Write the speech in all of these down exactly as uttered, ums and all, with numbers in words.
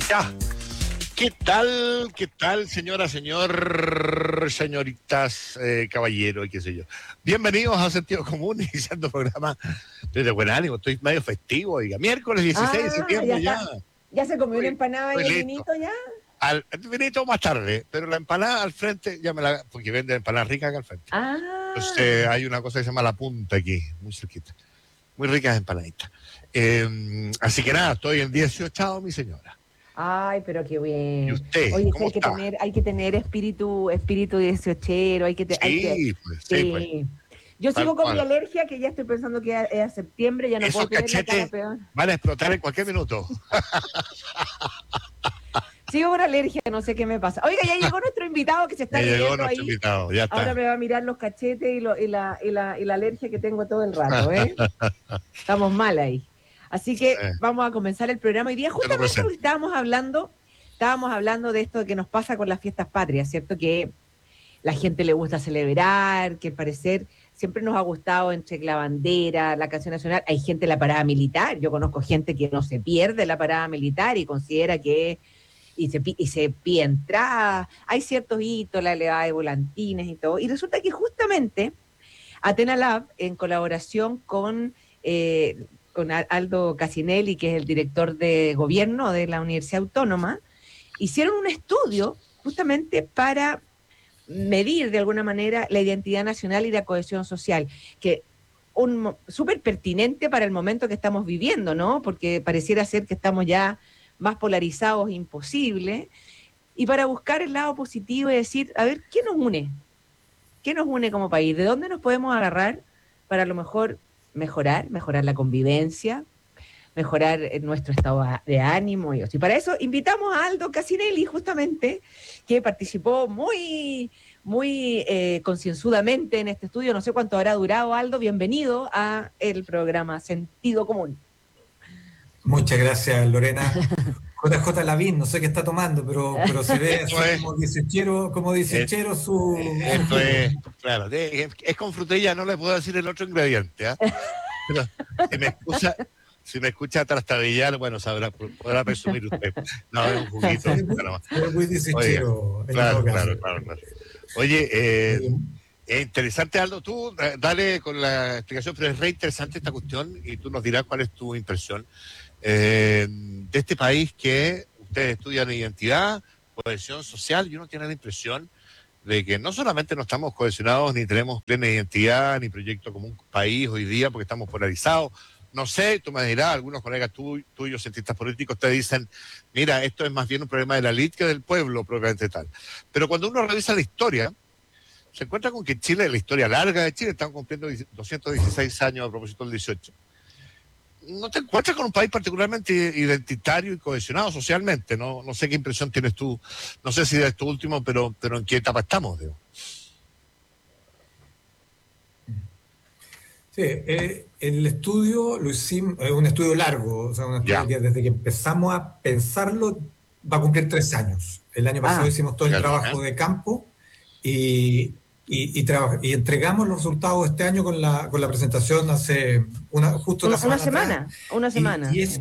Ya. ¿Qué tal? ¿Qué tal, señora, señor, señoritas, eh, caballero y qué sé yo? Bienvenidos a Sentido Común, iniciando programa. Estoy de buen ánimo, estoy medio festivo, oiga. Miércoles dieciséis de Ah, ya septiembre ya. está. ¿Ya se comió una Estoy, empanada y estoy el listo. vinito ya? Al, el vinito más tarde, pero la empanada al frente ya me la... Porque venden empanadas ricas acá al frente. Entonces Ah, eh, hay una cosa que se llama La Punta aquí, muy cerquita. Muy ricas empanaditas. Eh, así que nada, estoy en dieciocho, mi señora. ay, pero qué ¿Y bien. usted? Oye, sí, ¿Cómo hay que está? tener, hay que tener espíritu, espíritu dieciochero, hay que, te- hay que, Sí, pues, sí, pues, sí. Yo tal sigo con mi cual. alergia, que ya estoy pensando que es a septiembre, ya no puedo Esos tener la cara cachetes peor. van a explotar en cualquier minuto. Sigo con alergia, no sé qué me pasa. Oiga, ya llegó nuestro invitado que se está Me llegó riendo nuestro ahí. invitado, ya Ahora está. me va a mirar los cachetes y, lo- y la, y, la, y la alergia que tengo todo el rato, ¿eh? Estamos mal ahí. Así que Eh, vamos a comenzar el programa hoy día, te lo justamente porque presento. estábamos hablando, estábamos hablando de esto que nos pasa con las fiestas patrias, ¿cierto? Que la gente le gusta celebrar, que al parecer siempre nos ha gustado entre la bandera, la canción nacional. Hay gente de la parada militar, yo conozco gente que no se pierde la parada militar y considera que y se, y se pide entrada, hay ciertos hitos, la elevada de volantines y todo. Y resulta que justamente Athena Lab, en colaboración con, eh, con Aldo Casinelli, que es el director de gobierno de la Universidad Autónoma, hicieron un estudio justamente para medir de alguna manera la identidad nacional y la cohesión social, que un súper pertinente para el momento que estamos viviendo, ¿no? Porque pareciera ser que estamos ya más polarizados, imposible, y para buscar el lado positivo y decir, a ver, ¿qué nos une? ¿Qué nos une como país? ¿De dónde nos podemos agarrar para a lo mejor mejorar, mejorar la convivencia, mejorar eh, nuestro estado de ánimo? Y, y para eso invitamos a Aldo Casinelli, justamente, que participó muy, muy eh, concienzudamente en este estudio. No sé cuánto habrá durado, Aldo. Bienvenido a el programa Sentido Común. Muchas gracias, Lorena. J J Lavín, no sé qué está tomando, pero, pero se ve Esto así es, como dieciochero, como eh, dieciochero su, eh, su esto jugo. es, claro, de- es, es con frutilla, no le puedo decir el otro ingrediente, ¿ah? Pero si me escucha, si me escucha trastabillar, bueno, sabrá, podrá presumir usted. No, es un Se juguito. ve muy, Pero, se ve muy oiga, dieciochero en todo claro, caso. claro, claro, claro. Oye, eh, Oye, es interesante, Aldo, tú eh, dale con la explicación, pero es re interesante esta cuestión y tú nos dirás cuál es tu impresión eh, de este país que ustedes estudian identidad, cohesión social y uno tiene la impresión de que no solamente no estamos cohesionados ni tenemos plena identidad ni proyecto como un país hoy día porque estamos polarizados. No sé, tú me dirás, algunos colegas tú, tuyos, cientistas políticos, te dicen, mira, esto es más bien un problema de la élite que del pueblo propiamente tal. Pero cuando uno revisa la historia, se encuentra con que Chile, la historia larga de Chile, están cumpliendo doscientos dieciséis años a propósito del dieciocho. No te encuentras con un país particularmente identitario y cohesionado socialmente. No, no sé qué impresión tienes tú, no sé si de esto último, pero, pero en qué etapa estamos, digo. sí, eh, el estudio lo hicimos, es un estudio largo, o sea, un estudio Ya, que desde que empezamos a pensarlo va a cumplir tres años. El año pasado Ah, hicimos todo el Carolina. trabajo de campo y, y, y, traba- y entregamos los resultados este año con la, con la presentación hace una, justo una una, una semana atrás. semana, una Y, semana, y es sí.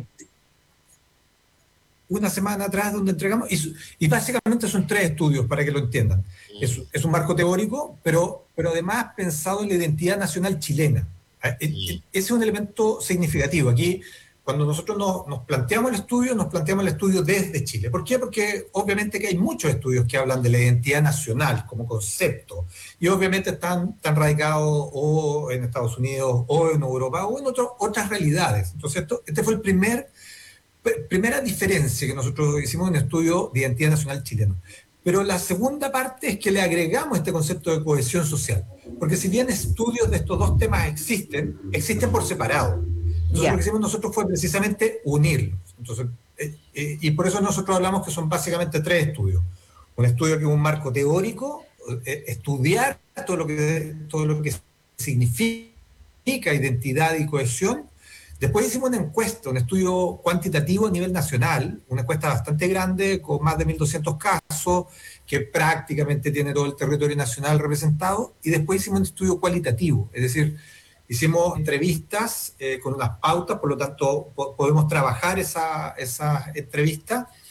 una semana atrás donde entregamos, y, su- y básicamente son tres estudios para que lo entiendan. Es, Mm, es un marco teórico, pero, pero además pensado en la identidad nacional chilena. Ah, e- mm, e- Ese es un elemento significativo. Aquí, cuando nosotros nos, nos planteamos el estudio, nos planteamos el estudio desde Chile. ¿Por qué? Porque obviamente que hay muchos estudios que hablan de la identidad nacional como concepto, y obviamente están, están radicados o en Estados Unidos, o en Europa, o en otro, otras realidades. Entonces, esto, este fue el primer primera diferencia que nosotros hicimos un estudio de identidad nacional chileno. Pero la segunda parte es que le agregamos este concepto de cohesión social. Porque si bien estudios de estos dos temas existen, existen por separado. Entonces lo que Ya. hicimos nosotros fue precisamente unirlos. Entonces, eh, eh, y por eso nosotros hablamos que son básicamente tres estudios. Un estudio que es un marco teórico, eh, estudiar todo lo que, todo lo que significa identidad y cohesión. Después hicimos una encuesta, un estudio cuantitativo a nivel nacional, una encuesta bastante grande, con más de mil doscientos casos, que prácticamente tiene todo el territorio nacional representado. Y después hicimos un estudio cualitativo, es decir, hicimos entrevistas eh, con unas pautas, por lo tanto po podemos trabajar esas esa entrevistas.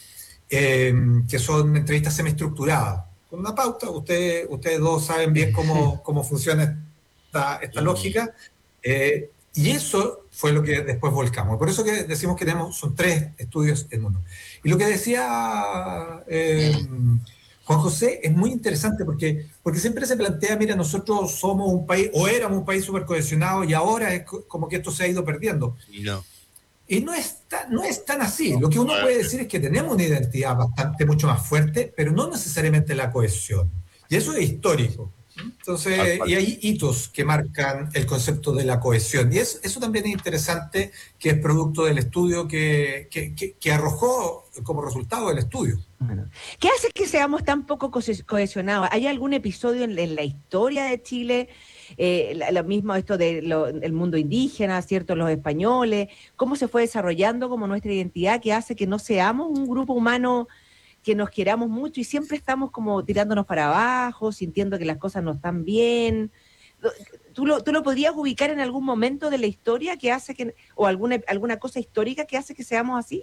eh, que son entrevistas semiestructuradas, con una pauta. Ustedes, ustedes dos saben bien cómo, cómo funciona esta, esta lógica. Eh, y eso fue lo que después volcamos. Por eso que decimos que tenemos, son tres estudios en uno. Y lo que decía eh, Juan José es muy interesante porque, porque siempre se plantea, mira, nosotros somos un país, o éramos un país súper cohesionado y ahora es como que esto se ha ido perdiendo. Y no. Y no es, tan, no es tan así. Lo que uno puede decir es que tenemos una identidad bastante, mucho más fuerte, pero no necesariamente la cohesión. Y eso es histórico. Entonces, y hay hitos que marcan el concepto de la cohesión. Y es, eso también es interesante, que es producto del estudio que, que, que, que arrojó como resultado del estudio. Bueno, ¿qué hace que seamos tan poco cohesionados? ¿Hay algún episodio en, en la historia de Chile? Eh, lo mismo esto del mundo indígena, ¿cierto? Los españoles, cómo se fue desarrollando como nuestra identidad que hace que no seamos un grupo humano que nos queramos mucho y siempre estamos como tirándonos para abajo, sintiendo que las cosas no están bien. ¿Tú lo, tú lo podrías ubicar en algún momento de la historia que hace que, o alguna, alguna cosa histórica que hace que seamos así?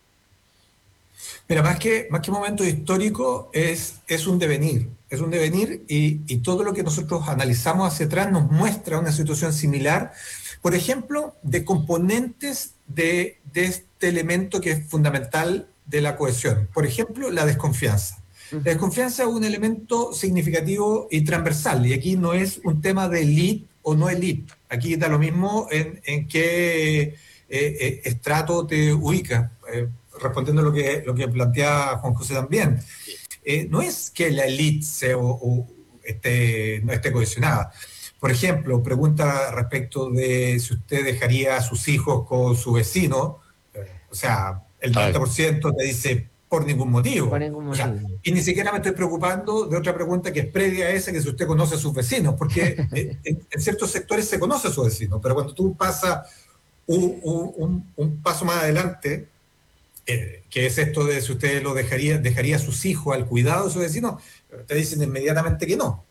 Mira, más que, más que momento histórico, es, es un devenir, es un devenir y, y todo lo que nosotros analizamos hacia atrás nos muestra una situación similar, por ejemplo, de componentes de, de este elemento que es fundamental de la cohesión. Por ejemplo, la desconfianza. La desconfianza es un elemento significativo y transversal, y aquí no es un tema de elite o no elite, aquí da lo mismo en, en qué eh, eh, estrato te ubica. Eh, respondiendo a lo que, lo que plantea Juan José también, eh, no es que la élite sea, o, o esté, no esté cohesionada. Por ejemplo, pregunta respecto de si usted dejaría a sus hijos con su vecino, eh, o sea, el noventa por ciento te dice por ningún motivo. Por ningún motivo. O sea, y ni siquiera me estoy preocupando de otra pregunta que es previa a esa, que si usted conoce a sus vecinos, porque en, en ciertos sectores se conoce a sus vecinos, pero cuando tú pasas un, un, un paso más adelante, Eh, que es esto de si usted lo dejaría, dejaría a sus hijos al cuidado de sus vecinos, te dicen inmediatamente que no.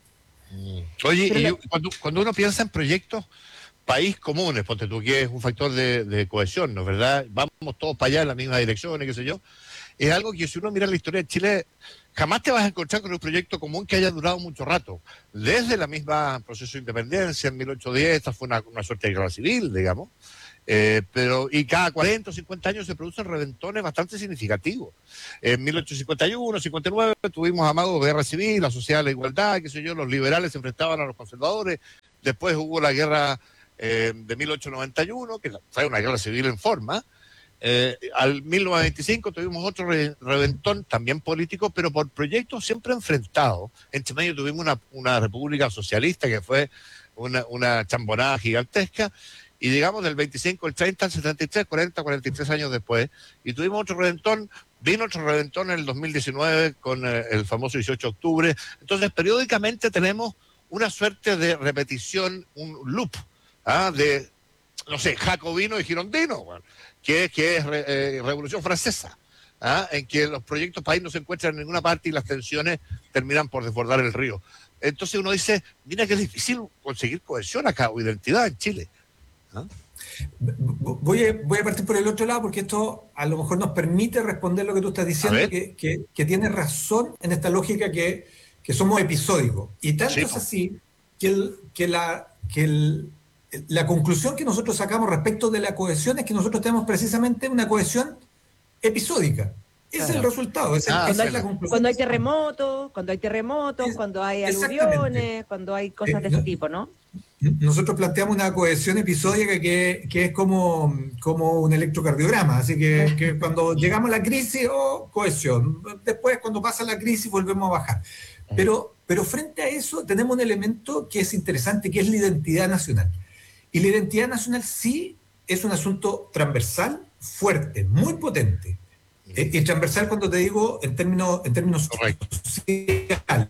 Oye, y yo, cuando, cuando uno piensa en proyectos país comunes, ponte tú, que es un factor de, de cohesión, ¿no es verdad? Vamos todos para allá en la misma dirección, y qué sé yo. Es algo que si uno mira la historia de Chile, jamás te vas a encontrar con un proyecto común que haya durado mucho rato. Desde la misma proceso de independencia en mil ochocientos diez, esta fue una, una suerte de guerra civil, digamos. Eh, pero y cada cuarenta o cincuenta años se producen reventones bastante significativos. En mil ochocientos cincuenta y uno, cincuenta y nueve tuvimos amago guerra civil, la sociedad de la igualdad, qué sé yo, los liberales se enfrentaban a los conservadores. Después hubo la guerra eh, de mil ochocientos noventa y uno, que fue una guerra civil en forma. Eh, al mil novecientos veinticinco tuvimos otro re, reventón también político, pero por proyectos siempre enfrentados. Entre medio tuvimos una, una república socialista que fue una, una chambonada gigantesca. Y digamos del veinticinco al treinta al setenta y tres, cuarenta, cuarenta y tres años después, y tuvimos otro reventón, vino otro reventón en el dos mil diecinueve con eh, el famoso dieciocho de octubre. Entonces, periódicamente tenemos una suerte de repetición, un loop, ¿ah? de, no sé, jacobino y girondino, bueno, que, que es re, eh, Revolución Francesa, ¿ah? en que los proyectos país no se encuentran en ninguna parte y las tensiones terminan por desbordar el río. Entonces uno dice, mira que es difícil conseguir cohesión acá o identidad en Chile. ¿Ah? Voy, a, voy a partir por el otro lado porque esto a lo mejor nos permite responder lo que tú estás diciendo, que, que, que tienes razón en esta lógica que, que somos episódicos. Y tanto sí, es así que, el, que, la, que el, la conclusión que nosotros sacamos respecto de la cohesión es que nosotros tenemos precisamente una cohesión episódica. Ese es el resultado. Es el, ah, cuando, es hay, la conclusión. cuando hay terremotos, cuando hay terremotos, es, cuando hay aluviones, cuando hay cosas de ese tipo, ¿no? Nosotros planteamos una cohesión episódica que, que es como, como un electrocardiograma, así que, que cuando llegamos a la crisis, oh, cohesión. Después, cuando pasa la crisis, volvemos a bajar. Pero, pero frente a eso tenemos un elemento que es interesante, que es la identidad nacional. Y la identidad nacional sí es un asunto transversal, fuerte, muy potente. Y transversal cuando te digo en términos, en términos sociales.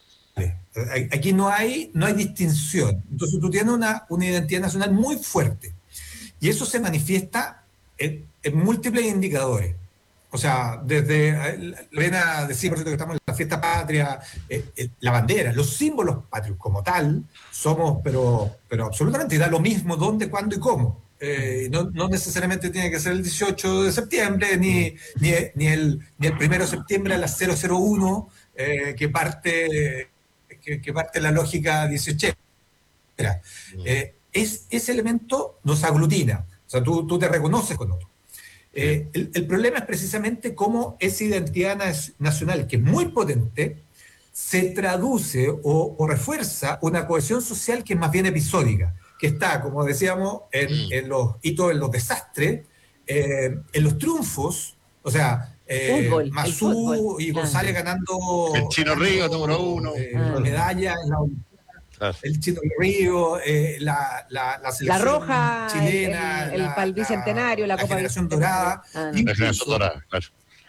Aquí no hay, no hay distinción. Entonces tú tienes una, una identidad nacional muy fuerte. Y eso se manifiesta en, en múltiples indicadores. O sea, desde, ven a decir, por cierto, que estamos en la fiesta patria, eh, eh, la bandera, los símbolos patrios como tal, somos, pero, pero absolutamente, da lo mismo dónde, cuándo y cómo. Eh, no, no necesariamente tiene que ser el dieciocho de septiembre, ni, ni, ni el, ni el primero de septiembre a las cero cero uno, eh, que parte que, que parte la lógica dieciochera. Eh, es, ese elemento nos aglutina, o sea, tú, tú te reconoces con otro. Eh, el, el problema es precisamente cómo esa identidad nacional, que es muy potente, se traduce o, o refuerza una cohesión social que es más bien episódica, que está, como decíamos, en, Mm. en los hitos, en los desastres, eh, en los triunfos, o sea, eh, Fútbol, el Massú fútbol. y Ah. González ganando, El Chino ganando, Río, número uno. eh, Ah. medallas en la Claro. el Chino Río, eh, la, la, la La selección roja, chilena, el, el, el la, para el bicentenario, la, la Copa generación Bicentenario. dorada, Ah, no. La generación incluso, dorada, claro.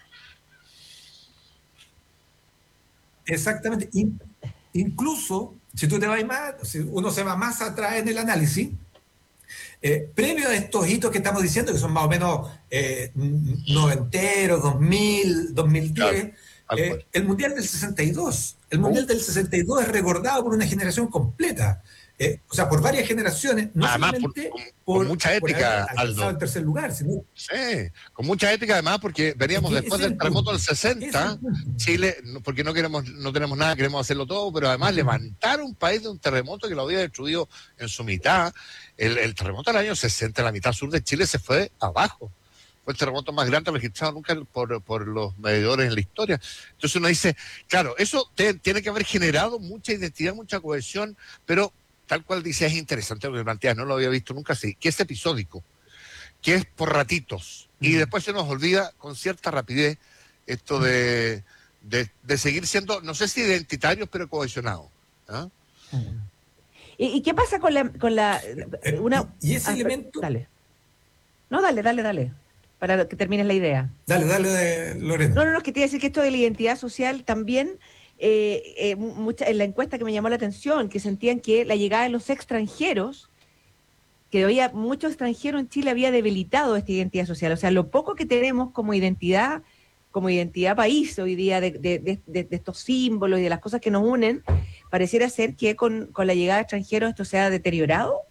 exactamente, in- incluso si tú te vas más, si uno se va más atrás en el análisis, eh, previo a estos hitos que estamos diciendo, que son más o menos eh, noventeros, dos mil, dos mil diez, Claro, tal eh, cual. el Mundial del sesenta y dos. El Mundial del sesenta y dos es recordado por una generación completa. Eh, o sea, por varias generaciones, no Además, por- solamente con- por, con mucha por ética, haber alcanzado Aldo. el tercer lugar, sino Sí, con mucha ética además, porque veníamos Es que después ese es del el terremoto punto. del Ese es sesenta, el punto. Chile, no- porque no queremos, no tenemos nada, queremos hacerlo todo, pero además levantar un país de un terremoto que lo había destruido en su mitad. El, el terremoto del año sesenta, la mitad sur de Chile se fue abajo. Fue el terremoto más grande registrado nunca por, por los medidores en la historia. Entonces uno dice, claro, eso te- tiene que haber generado mucha identidad, mucha cohesión, pero tal cual dice, es interesante lo que planteas, no lo había visto nunca así, que es episódico, que es por ratitos. Y Mm. después se nos olvida con cierta rapidez esto de, de, de seguir siendo, no sé si identitarios, pero cohesionados. ¿Ah? ¿Y, y qué pasa con la... Con la Eh, una, y, y ese ah, elemento... Dale. No, dale, dale, dale. Para que termines la idea. Dale, dale, Lorena. No, no, no, es que te iba a decir que esto de la identidad social también, eh, eh, mucha, en la encuesta que me llamó la atención, que sentían que la llegada de los extranjeros, que había muchos extranjeros en Chile, había debilitado esta identidad social. O sea, lo poco que tenemos como identidad, como identidad país hoy día, de, de, de, de, de estos símbolos y de las cosas que nos unen, pareciera ser que con, con la llegada de extranjeros esto se ha deteriorado.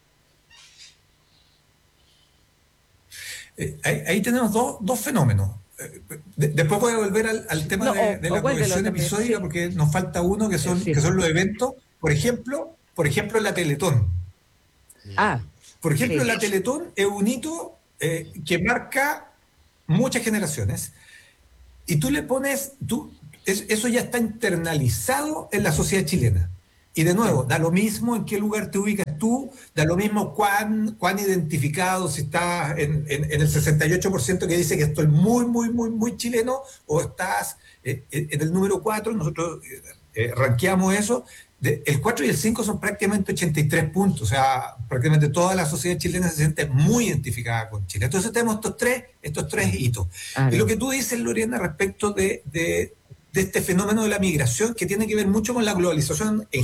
Eh, ahí, ahí tenemos dos, dos fenómenos. Eh, de- después voy a volver al, al tema No, de, o- de o la vuélvelo cohesión también, episódica, sí. porque nos falta uno que son, Sí. que son los eventos. Por ejemplo, por ejemplo, la Teletón. Ah, Por ejemplo, sí. la Teletón es un hito eh, que marca muchas generaciones. Y tú le pones, tú, es- eso ya está internalizado en la sociedad chilena. Y de nuevo, da lo mismo en qué lugar te ubicas tú, da lo mismo cuán, cuán identificado, si estás en, en- en el sesenta y ocho por ciento que dice que estoy muy, muy, muy, muy chileno, o estás eh, en el número cuatro, nosotros eh, eh, rankeamos eso. De- el cuatro y el cinco son prácticamente ochenta y tres puntos, o sea, prácticamente toda la sociedad chilena se siente muy identificada con Chile. Entonces tenemos estos tres, estos tres hitos. Ah, Y lo que tú dices, Lorena, respecto de, de, de este fenómeno de la migración, que tiene que ver mucho con la globalización en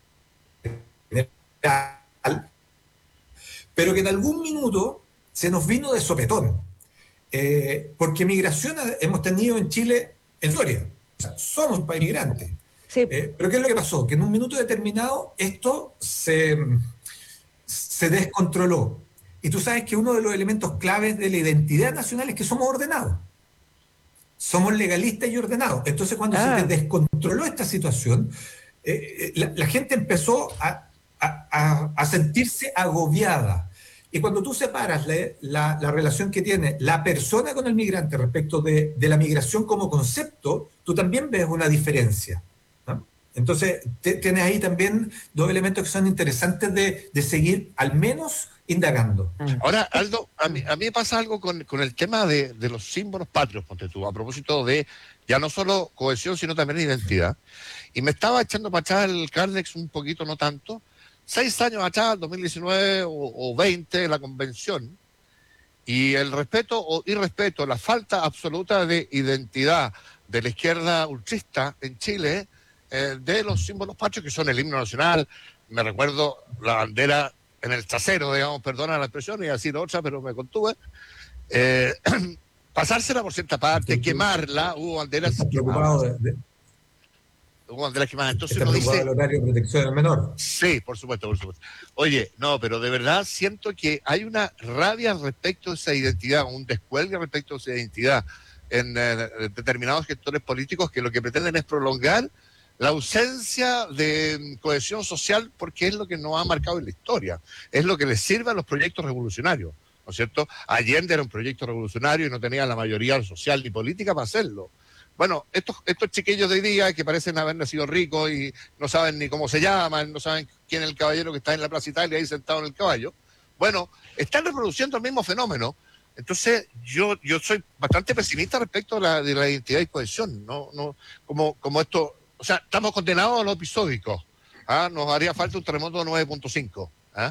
general, pero que en algún minuto se nos vino de sopetón. Eh, porque migración hemos tenido en Chile en historia. O sea, somos un país migrante. sí. Eh, pero ¿qué es lo que pasó? Que en un minuto determinado esto se, se descontroló. Y tú sabes que uno de los elementos claves de la identidad nacional es que somos ordenados. Somos legalistas y ordenados. Entonces, cuando Ah. se descontroló esta situación, eh, la, la gente empezó a, a- a- a sentirse agobiada. Y cuando tú separas la, la- la relación que tiene la persona con el migrante respecto de, de la migración como concepto, tú también ves una diferencia, ¿no? Entonces, te- tienes ahí también dos elementos que son interesantes de, de seguir, al menos indagando. Ah. Ahora, Aldo, a mí, a mí me pasa algo con, con el tema de, de los símbolos patrios, ponte tú, a propósito de ya no solo cohesión, sino también identidad. Y me estaba echando para atrás el Cardex un poquito, no tanto. Seis años atrás, dos mil diecinueve o, o veinte, la convención, y el respeto o irrespeto, la falta absoluta de identidad de la izquierda ultrista en Chile, eh, de los símbolos patrios, que son el himno nacional. Me recuerdo la bandera en el trasero, digamos, perdona la expresión, y así la otra, pero me contuve. Eh, pasársela por cierta parte, Sí, sí. quemarla, hubo banderas Preocupado quemadas. de, de- una de las que más. Entonces Está uno preocupado dice, del horario de protección del menor. sí, por supuesto, por supuesto. Oye, no, pero de verdad siento que hay una rabia respecto a esa identidad, un descuelgue respecto a esa identidad en eh, determinados sectores políticos que lo que pretenden es prolongar la ausencia de cohesión social porque es lo que nos ha marcado en la historia, es lo que les sirve a los proyectos revolucionarios, ¿no es cierto? Allende era un proyecto revolucionario y no tenía la mayoría social ni política para hacerlo. Bueno, estos, estos chiquillos de hoy día que parecen haber nacido ricos y no saben ni cómo se llaman, no saben quién es el caballero que está en la Plaza Italia ahí sentado en el caballo, bueno, están reproduciendo el mismo fenómeno. Entonces, yo, yo soy bastante pesimista respecto a la, de la identidad y cohesión, ¿no? No, como, como esto, o sea, estamos condenados a lo episódico. ¿Ah? Nos haría falta un terremoto de nueve punto cinco. ¿Ah?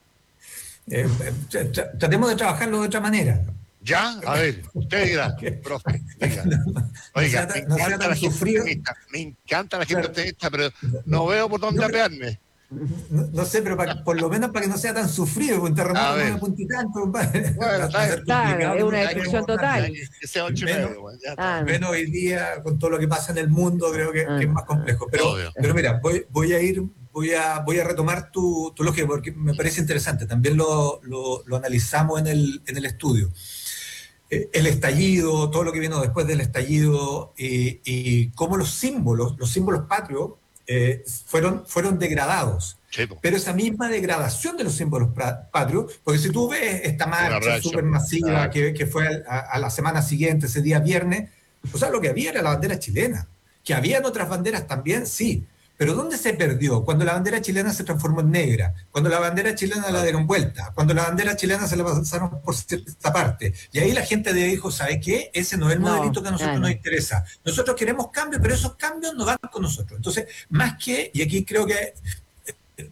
Eh, eh, tra- tratemos de trabajarlo de otra manera. ¿Ya? A ver, usted dirá, profe, diga. No, no Oiga, sea me tan- no sea encanta tan la gente sufrido. optimista, me encanta la gente Claro. optimista, pero no veo por dónde No, apearme. No, no sé, pero pa- por lo menos para que no sea tan sufrido, un A terremoto ver. nueve punto y tanto, compadre. Bueno, Va está a bien. ser Claro, complicado es que una no destrucción lleguemos a total. Que sea ocho y Menos- medio, bueno, ya está. Ah, Menos hoy día, con todo lo que pasa en el mundo, creo que, que es más complejo. Pero, Obvio. pero mira, voy, voy a ir, voy a, voy a retomar tu, tu lógica porque me parece interesante. También lo, lo, lo analizamos en el, en el estudio. Eh, El estallido, todo lo que vino después del estallido y, y cómo los símbolos, los símbolos patrios, eh, fueron, fueron degradados. Sí, po. Pero esa misma degradación de los símbolos pra- patrios, porque si tú ves esta marcha reacción. supermasiva Ah. que, que fue a, a la semana siguiente, ese día viernes, o sea, lo que había era la bandera chilena. Que habían otras banderas también, sí. Pero ¿dónde se perdió? Cuando la bandera chilena se transformó en negra, cuando la bandera chilena la dieron vuelta, cuando la bandera chilena se la pasaron por esta parte. Y ahí la gente dijo, ¿sabe qué? Ese no es el No, modelito que a nosotros claro. nos interesa. Nosotros queremos cambios, pero esos cambios no van con nosotros. Entonces, más que, y aquí creo que, eh,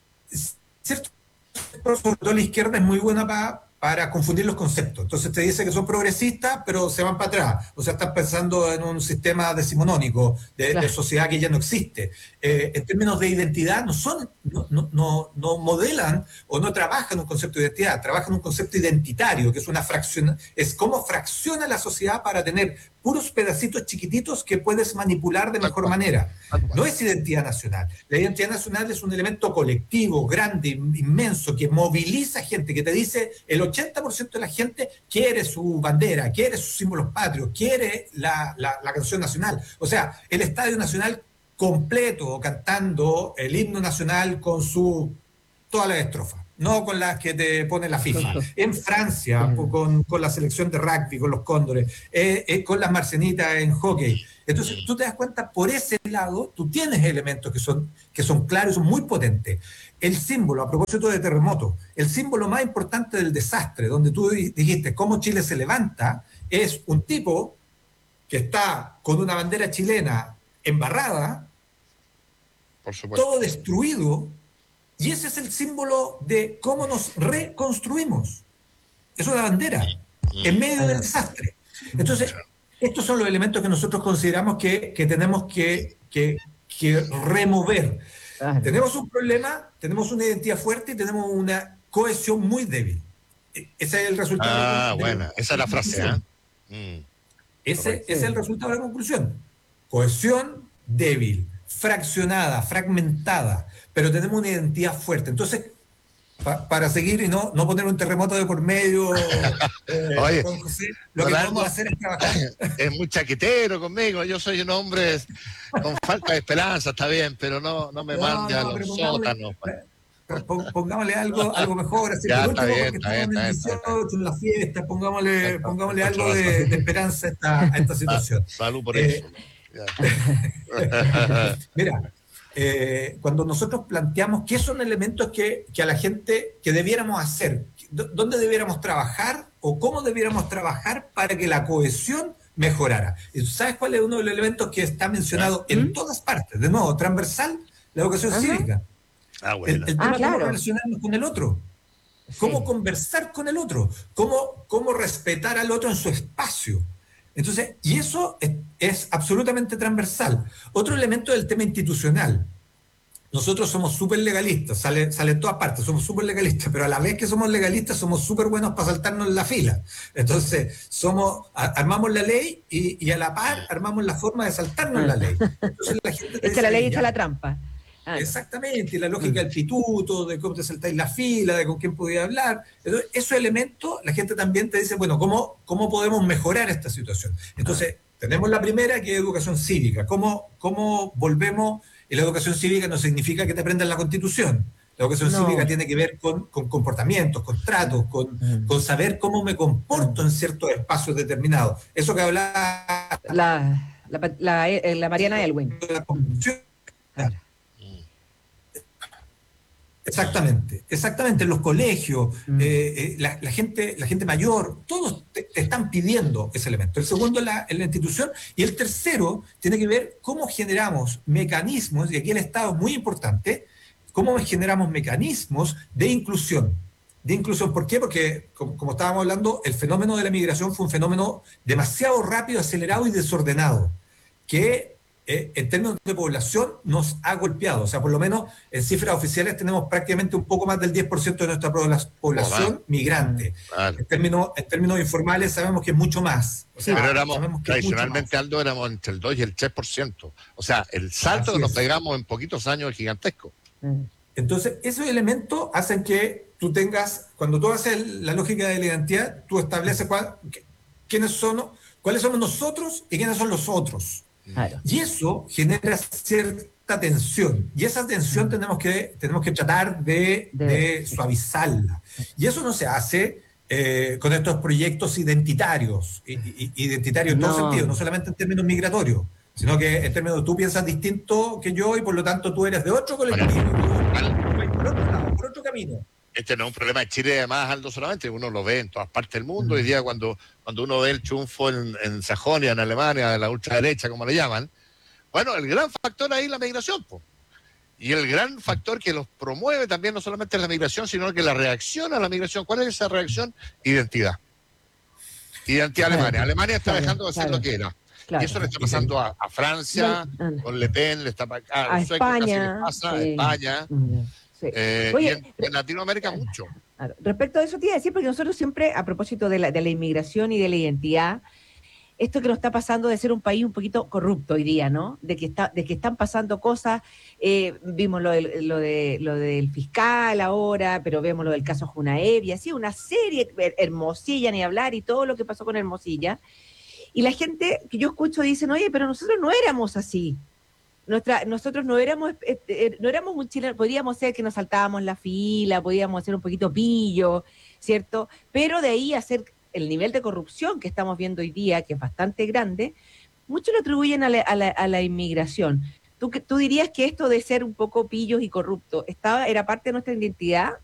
cierto, sobre todo la izquierda es muy buena para para confundir los conceptos. Entonces te dice que son progresistas, pero se van para atrás. O sea, están pensando en un sistema decimonónico de, Claro. de sociedad que ya no existe. Eh, en términos de identidad, no son, no, no, no, no modelan o no trabajan un concepto de identidad, trabajan un concepto identitario, que es una fracción, es cómo fracciona la sociedad para tener puros pedacitos chiquititos que puedes manipular de mejor manera. No es identidad nacional. La identidad nacional es un elemento colectivo, grande, inmenso, que moviliza gente, que te dice el ochenta por ciento de la gente quiere su bandera, quiere sus símbolos patrios, quiere la, la, la canción nacional. O sea, el Estadio Nacional completo, cantando el himno nacional con su todas las estrofas, no con las que te pone la FIFA. En Francia, con, con la selección de rugby, con los cóndores, eh, eh, con las marcenitas en hockey. Entonces, tú te das cuenta, por ese lado, tú tienes elementos que son, que son claros, son muy potentes. El símbolo, a propósito de terremoto, el símbolo más importante del desastre, donde tú dijiste cómo Chile se levanta, es un tipo que está con una bandera chilena embarrada, Por supuesto. todo destruido, y ese es el símbolo de cómo nos reconstruimos. Es una bandera en medio del desastre. Entonces, estos son los elementos que nosotros consideramos que, que tenemos que, que, que remover. Claro. Tenemos un problema, tenemos una identidad fuerte y tenemos una cohesión muy débil. Ese es el resultado. Ah, de, de, buena, esa es la frase, ¿eh? Mm. Ese, ese es el resultado de la conclusión. Cohesión débil, fraccionada, fragmentada, pero tenemos una identidad fuerte. Entonces, pa, para seguir y no, no poner un terremoto de por medio, eh, Oye, con José, lo que Rolando, podemos hacer es trabajar. es muy chaquetero conmigo, yo soy un hombre con falta de esperanza, está bien, pero no, no me No, mande a no, los pero pongámosle- sótanos. pues. Pon- Pongámosle algo, algo mejor, así Ya, por está último, bien, porque está estamos bien, en el está bien, está dieciocho, en la fiesta, pongámosle, Está- pongámosle mucha algo de, razón. de esperanza a esta, a esta situación. Salud por Eh, eso. Ya. Mira, eh, cuando nosotros planteamos qué son elementos que, que a la gente que debiéramos hacer, dó- dónde debiéramos trabajar o cómo debiéramos trabajar para que la cohesión mejorara. ¿Y tú sabes cuál es uno de los elementos que está mencionado en todas partes? De nuevo, transversal, la educación Ajá. cívica. Ah, El, bueno. el Ah, tema de claro. cómo relacionarnos con el otro. Cómo Sí. conversar con el otro, cómo, cómo respetar al otro en su espacio. Entonces, y eso es, es absolutamente transversal. Otro elemento del tema institucional. nosotros somos súper legalistas, sale, sale en todas partes, somos súper legalistas, pero a la vez que somos legalistas somos súper buenos para saltarnos en la fila. Entonces, somos, a, armamos la ley y, y a la par armamos la forma de saltarnos la ley. Entonces la gente te Echa dice, la ley, ya, echa la trampa. Ah, exactamente, y la lógica del pituto, de cómo te saltáis la fila, de con quién podía hablar. Entonces, esos elementos, la gente también te dice, bueno, ¿cómo, cómo podemos mejorar esta situación? Entonces, tenemos la primera, que es educación cívica. ¿Cómo, cómo volvemos? Y la educación cívica no significa que te aprendas la Constitución. La educación no. cívica tiene que ver con, con comportamientos, con tratos, con, Mm. con saber cómo me comporto en ciertos espacios determinados. Eso que hablaba La, la, la, eh, la Mariana Elwin. de la Constitución. Claro. Exactamente, exactamente, en los colegios, Mm. eh, eh, la, la gente, la gente mayor, todos te, te están pidiendo ese elemento. El segundo es la, es la institución, y el tercero tiene que ver cómo generamos mecanismos, y aquí el Estado es muy importante, cómo generamos mecanismos de inclusión. De inclusión, ¿por qué? Porque, como, como estábamos hablando, el fenómeno de la migración fue un fenómeno demasiado rápido, acelerado y desordenado, que eh, en términos de población nos ha golpeado. O sea, por lo menos en cifras oficiales tenemos prácticamente un poco más del diez por ciento de nuestra pobla- población Oh, migrante. Claro. En términos, en términos informales sabemos que es mucho más. O sea, Pero éramos, sabemos que es mucho tradicionalmente, más. Aldo, éramos entre el dos y el tres por ciento. O sea, el salto Así que nos es. pegamos en poquitos años es gigantesco. Mm. Entonces, esos elementos hacen que tú tengas, cuando tú haces la lógica de la identidad, tú estableces cuál, qué- quiénes son, cuáles somos nosotros y quiénes son los otros. Claro. Y eso genera cierta tensión. Y esa tensión tenemos que, tenemos que tratar de, De- de suavizarla. Y eso no se hace eh, con estos proyectos identitarios. I- i- Identitarios en todo No. sentido, no solamente en términos migratorios, sino que en términos de tú piensas distinto que yo y por lo tanto tú eres de otro colectivo. Vale. Tú vas por otro lado, por otro camino. Este no es un problema de Chile, además, Aldo, solamente. Uno lo ve en todas partes del mundo. Mm. Hoy día, cuando, cuando uno ve el triunfo en, en Sajonia, en Alemania, de la ultraderecha, como le llaman, bueno, el gran factor ahí es la migración, po. Y el gran factor que los promueve también no solamente es la migración, sino que la reacción a la migración. ¿Cuál es esa reacción? Identidad. Identidad Claro. alemana. Alemania está Claro, dejando de ser claro. lo que era. Claro. Y eso le está pasando a, a Francia, No, no. con Le Pen, le está pa- a, A los suecos casi España, les pasa, a sí. España, Mm. Sí. eh, Oye, y en, en Latinoamérica mucho. Claro. Respecto a eso te iba a decir, porque nosotros siempre, a propósito de la, de la inmigración y de la identidad, esto que nos está pasando de ser un país un poquito corrupto hoy día, ¿no? De que está, de que están pasando cosas, eh, vimos lo del, lo de lo del fiscal ahora, pero vemos lo del caso Junaev y así, una serie, Hermosilla, ni hablar, y todo lo que pasó con Hermosilla. Y la gente que yo escucho dicen, oye, pero nosotros no éramos así. Nuestra, nosotros no éramos, eh, eh, no éramos un chileno, podíamos ser que nos saltábamos la fila, podíamos ser un poquito pillo, ¿cierto? Pero de ahí a ser el nivel de corrupción que estamos viendo hoy día, que es bastante grande, muchos lo atribuyen a la, a la, a la inmigración. ¿Tú, ¿Tú dirías que esto de ser un poco pillos y corruptos estaba, era parte de nuestra identidad?